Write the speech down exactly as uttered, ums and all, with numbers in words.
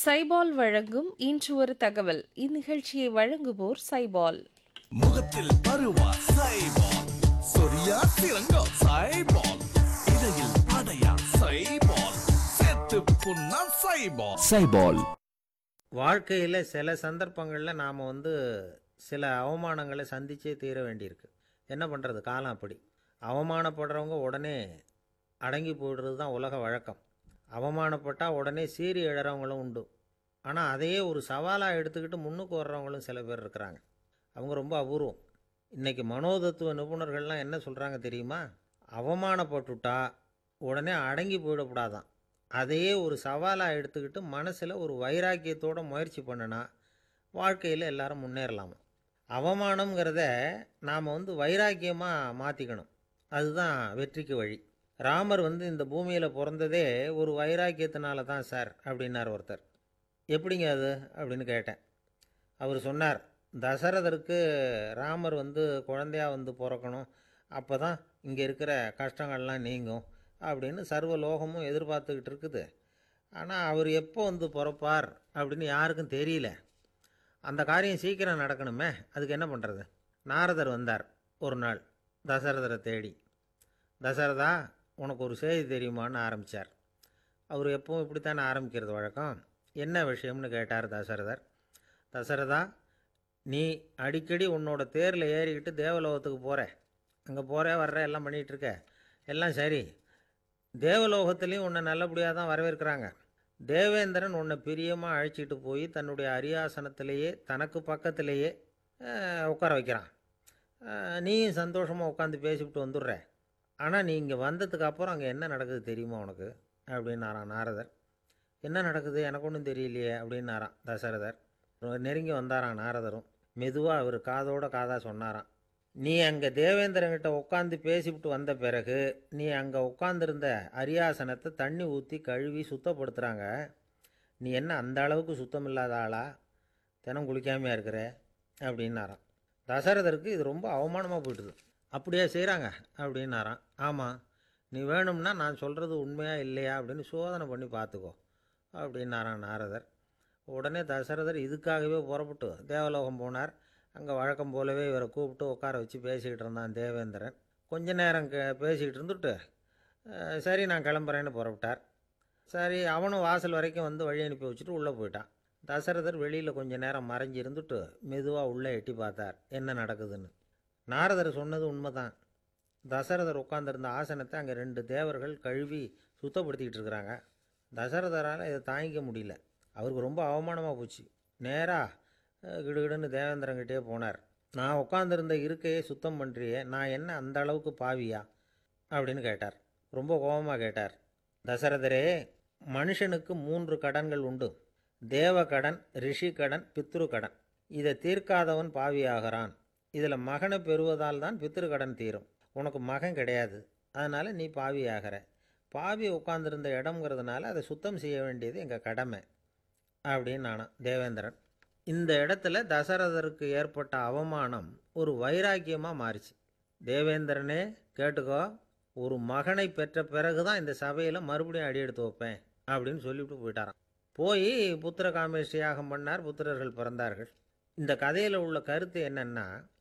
சைபால் வழங்கும் இன்று ஒரு தகவல். இந்நிகழ்ச்சியை வழங்குவோர் சைபால். முகத்தில் பருவா சைபால், சொரியா சிறங்கா சைபால், இடையில் அடையா சைபால், செத்து புண்ணா சைபால். சைபால். வாழ்க்கையில் சில சந்தர்ப்பங்களில் நாம் வந்து சில அவமானங்களை சந்திச்சே தீர வேண்டியிருக்கு. என்ன பண்ணுறது, காலம் அப்படி. அவமானப்படுறவங்க உடனே அடங்கி போயிடுறது தான் உலக வழக்கம். அவமானப்பட்டால் உடனே சீறி எழறவங்களும் உண்டு. ஆனால் அதையே ஒரு சவாலாக எடுத்துக்கிட்டு முன்னுக்கு வர்றவங்களும் சில பேர் இருக்கிறாங்க. அவங்க ரொம்ப அபூர்வம். இன்றைக்கி மனோதத்துவ நிபுணர்கள்லாம் என்ன சொல்கிறாங்க தெரியுமா? அவமானப்பட்டுட்டா உடனே அடங்கி போயிடக்கூடாதான். அதையே ஒரு சவாலாக எடுத்துக்கிட்டு மனசில் ஒரு வைராக்கியத்தோடு முயற்சி பண்ணினா வாழ்க்கையில் எல்லாரும் முன்னேறலாமா. அவமானங்கிறத நாம் வந்து வைராக்கியமாக மாற்றிக்கணும். அதுதான் வெற்றிக்கு வழி. ராமர் வந்து இந்த பூமியில் பிறந்ததே ஒரு வைராக்கியத்தினால தான் சார் அப்படின்னார் ஒருத்தர். எப்படிங்க அது அப்படின்னு கேட்டேன். அவர் சொன்னார், தசரதருக்கு ராமர் வந்து குழந்தையாக வந்து பிறக்கணும், அப்போ தான் இங்கே இருக்கிற கஷ்டங்கள்லாம் நீங்கும் அப்படின்னு சர்வ லோகமும் எதிர்பார்த்துக்கிட்டு இருக்குது. ஆனால் அவர் எப்போ வந்து பிறப்பார் அப்படின்னு யாருக்கும் தெரியல. அந்த காரியம் சீக்கிரம் நடக்கணுமே, அதுக்கு என்ன பண்ணுறது? நாரதர் வந்தார் ஒரு நாள் தசரதரை தேடி. தசரதா, உனக்கு ஒரு செய்தி தெரியுமான்னு ஆரம்பித்தார். அவர் எப்பவும் இப்படித்தானே ஆரம்பிக்கிறது வழக்கம். என்ன விஷயம்னு கேட்டார் தசரதர். தசரதா, நீ அடிக்கடி உன்னோட தேரில் ஏறிக்கிட்டு தேவலோகத்துக்கு போகிற, அங்கே போகிற வர்ற எல்லாம் பண்ணிகிட்ருக்க, எல்லாம் சரி. தேவலோகத்துலேயும் உன்னை நல்லபடியாக தான் வரவேற்கிறாங்க. தேவேந்திரன் உன்னை பிரியமாக அழைச்சிட்டு போய் தன்னுடைய அரியாசனத்திலேயே தனக்கு பக்கத்திலேயே உட்கார வைக்கிறான். நீயும் சந்தோஷமாக உட்காந்து பேசிவிட்டு வந்துடுற. ஆனால் நீ இங்கே வந்ததுக்கு அப்புறம் அங்கே என்ன நடக்குது தெரியுமா உனக்கு அப்படின்னாரான் நாரதர். என்ன நடக்குது எனக்கு ஒன்றும் தெரியலையே அப்படின்னாரான் தசரதர். நெருங்கி வந்தாரான் நாரதரும். மெதுவாக அவர் காதோட காதாக சொன்னாரான். நீ அங்கே தேவேந்திரன்கிட்ட உட்காந்து பேசிவிட்டு வந்த பிறகு நீ அங்கே உட்காந்துருந்த அரியாசனத்தை தண்ணி ஊற்றி கழுவி சுத்தப்படுத்துகிறாங்க. நீ என்ன அந்த அளவுக்கு சுத்தம் இல்லாத ஆளா? தினம் குளிக்காமையாக இருக்கிற அப்படின்னாரான். தசரதருக்கு இது ரொம்ப அவமானமாக போயிட்டுது. அப்படியே செய்கிறாங்க அப்படின்னாரான். ஆமாம், நீ வேணும்னா நான் சொல்கிறது உண்மையாக இல்லையா அப்படின்னு சோதனை பண்ணி பார்த்துக்கோ அப்படின்னாரான் நாரதர். உடனே தசரதர் இதுக்காகவே புறப்பட்டு தேவலோகம் போனார். அங்கே வழக்கம் போலவே இவரை கூப்பிட்டு உட்கார வச்சு பேசிக்கிட்டு இருந்தான் தேவேந்திரன். கொஞ்ச நேரம் க பேசிக்கிட்டு இருந்துட்டு சரி நான் கிளம்புறேன்னு புறப்பட்டார். சரி, அவனும் வாசல் வரைக்கும் வந்து வழி அனுப்பி வச்சுட்டு உள்ளே போயிட்டான். தசரதர் வெளியில் கொஞ்சம் நேரம் மறைஞ்சி இருந்துட்டு மெதுவாக உள்ளே எட்டி பார்த்தார் என்ன நடக்குதுன்னு. நாரதர் சொன்னது உண்மைதான். தசரதர் உட்காந்துருந்த ஆசனத்தை அங்கே ரெண்டு தேவர்கள் கழுவி சுத்தப்படுத்திக்கிட்டு இருக்கிறாங்க. தசரதரால் இதை தாங்கிக்க முடியல. அவருக்கு ரொம்ப அவமானமாக போச்சு. நேராக கிடுகிடுன்னு தேவேந்திரங்கிட்டே போனார். நான் உட்காந்துருந்த இருக்கையை சுத்தம் பண்ணுறியே, நான் என்ன அந்த அளவுக்கு பாவியா அப்படின்னு கேட்டார். ரொம்ப கோபமாக கேட்டார். தசரதரே, மனுஷனுக்கு மூன்று கடன்கள் உண்டு. தேவ கடன், ரிஷி கடன், பித்ரு கடன். இதை தீர்க்காதவன் பாவியாகிறான். இதில் மகனை பெறுவதால் தான் பித்ரு கடன் தீரும். உனக்கு மகன் கிடையாது, அதனால் நீ பாவி ஆகிற. பாவி உட்காந்துருந்த இடம்ங்கிறதுனால அதை சுத்தம் செய்ய வேண்டியது எங்கள் கடமை அப்படின்னு நானும் தேவேந்திரன். இந்த இடத்துல தசரதருக்கு ஏற்பட்ட அவமானம் ஒரு வைராக்கியமாக மாறிச்சு. தேவேந்திரனே கேட்டுக்கோ, ஒரு மகனை பெற்ற பிறகு தான் இந்த சபையில் மறுபடியும் அடி எடுத்து வைப்பேன் அப்படின்னு சொல்லிவிட்டு போயிட்டாராம். போய் புத்திர காமேஷ்டி யாகம் பண்ணார். புத்திரர்கள் பிறந்தார்கள். இந்த கதையில் உள்ள கருத்து என்னென்னா,